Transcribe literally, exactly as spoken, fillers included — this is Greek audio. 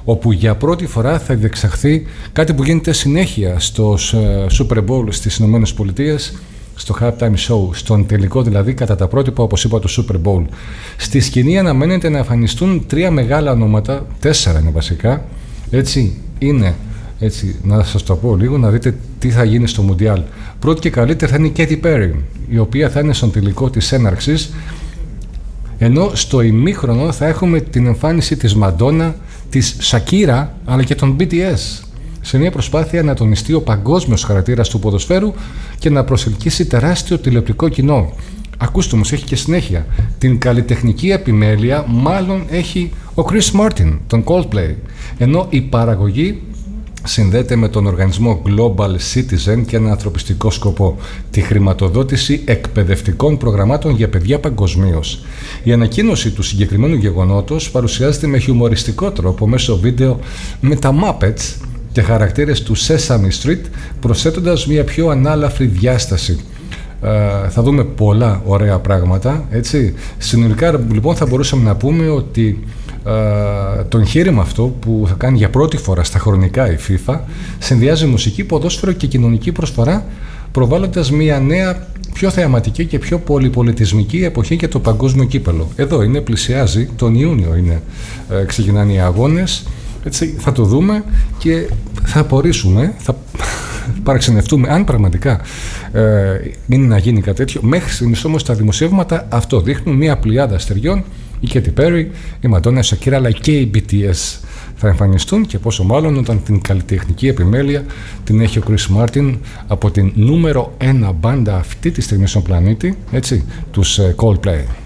όπου για πρώτη φορά θα διεξαχθεί κάτι που γίνεται συνέχεια στο Super Bowl στις Ηνωμένες Πολιτείες, στο halftime show, στον τελικό δηλαδή κατά τα πρότυπα, όπως είπα, του Super Bowl. Στη σκηνή αναμένεται να εμφανιστούν τρία μεγάλα ονόματα, τέσσερα είναι βασικά, έτσι είναι, έτσι, να σας το πω λίγο, να δείτε τι θα γίνει στο Μουντιάλ. Πρώτη και καλύτερη θα είναι η Katy Perry, η οποία θα είναι στον τελικό της έναρξης, ενώ στο ημίχρονο θα έχουμε την εμφάνιση της Μαντόνα, της Shakira, αλλά και των μπι τι ες, σε μια προσπάθεια να τονιστεί ο παγκόσμιος χαρακτήρας του ποδοσφαίρου και να προσελκύσει τεράστιο τηλεοπτικό κοινό. Ακούστε όμως, έχει και συνέχεια. Την καλλιτεχνική επιμέλεια μάλλον έχει ο Chris Martin, τον Coldplay, ενώ η παραγωγή συνδέεται με τον οργανισμό Global Citizen και ένα ανθρωπιστικό σκοπό, τη χρηματοδότηση εκπαιδευτικών προγραμμάτων για παιδιά παγκοσμίως. Η ανακοίνωση του συγκεκριμένου γεγονότος παρουσιάζεται με χιουμοριστικό τρόπο μέσω βίντεο με τα Muppets και χαρακτήρες του Sesame Street, προσθέτοντας μια πιο ανάλαφρη διάσταση. Uh, θα δούμε πολλά ωραία πράγματα, έτσι. Συνολικά λοιπόν θα μπορούσαμε να πούμε ότι uh, το εγχείρημα αυτό που θα κάνει για πρώτη φορά στα χρονικά η FIFA συνδυάζει μουσική, ποδόσφαιρο και κοινωνική προσφορά, προβάλλοντας μια νέα, πιο θεαματική και πιο πολυπολιτισμική εποχή για το παγκόσμιο κύπελο. Εδώ είναι, πλησιάζει, τον Ιούνιο είναι, uh, ξεκινάνε οι αγώνες, έτσι, θα το δούμε και θα απορρίσουμε, θα παραξενευτούμε αν πραγματικά ε, είναι να γίνει κάτι τέτοιο. Μέχρι στιγμής όμως τα δημοσιεύματα αυτό δείχνουν, μια πλειάδα αστεριών. Η Katy Perry, η Madonna, η Shakira αλλά και οι μπι τι ες θα εμφανιστούν, και πόσο μάλλον όταν την καλλιτεχνική επιμέλεια την έχει ο Chris Martin από την νούμερο ένα μπάντα αυτή τη στιγμή στον πλανήτη, έτσι, τους Coldplay.